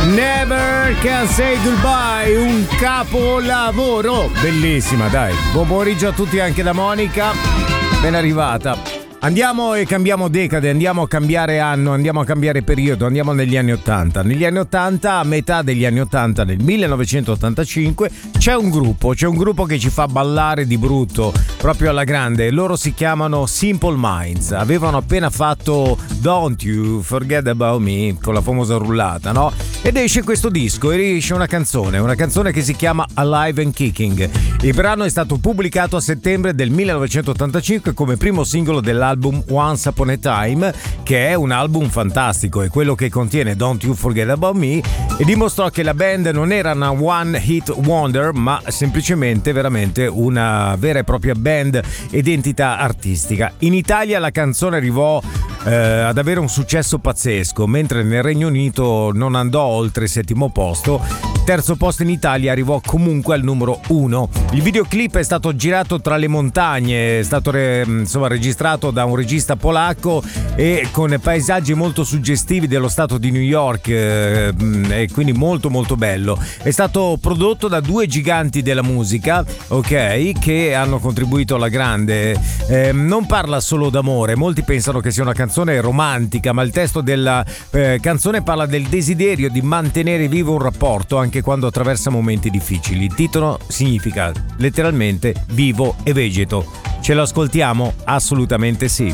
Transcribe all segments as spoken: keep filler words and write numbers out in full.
Never Can Say Goodbye, un capolavoro, bellissima, dai. Buon pomeriggio a tutti anche da Monica, ben arrivata. Andiamo e cambiamo decade, andiamo a cambiare anno, andiamo a cambiare periodo, andiamo negli anni ottanta. Negli anni ottanta, a metà degli anni ottanta, nel millenovecentottantacinque, c'è un gruppo, c'è un gruppo che ci fa ballare di brutto, proprio alla grande. Loro si chiamano Simple Minds, avevano appena fatto Don't You Forget About Me, con la famosa rullata, no? Ed esce questo disco, e esce una canzone, una canzone che si chiama Alive and Kicking. Il brano è stato pubblicato a settembre del millenovecentottantacinque come primo singolo dell'album Once Upon a Time, che è un album fantastico, è quello che contiene Don't You Forget About Me, e dimostrò che la band non era una one hit wonder, ma semplicemente veramente una vera e propria band ed entità artistica. In Italia la canzone arrivò eh, ad avere un successo pazzesco, mentre nel Regno Unito non andò oltre il settimo posto. Terzo posto in Italia, arrivò comunque al numero uno. Il videoclip è stato girato tra le montagne, è stato re, insomma registrato da un regista polacco e con paesaggi molto suggestivi dello stato di New York, eh, e quindi molto molto bello. È stato prodotto da due giganti della musica, ok, che hanno contribuito alla grande. Eh, non parla solo d'amore, molti pensano che sia una canzone romantica, ma il testo della eh, canzone parla del desiderio di mantenere vivo un rapporto anche quando attraversa momenti difficili. Il titolo significa letteralmente vivo e vegeto. Ce lo ascoltiamo? Assolutamente sì.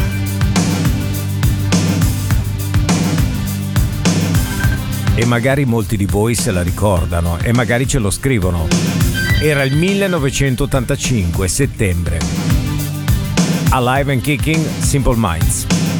E magari molti di voi se la ricordano e magari ce lo scrivono. Era il millenovecentottantacinque, settembre. Alive and Kicking, Simple Minds.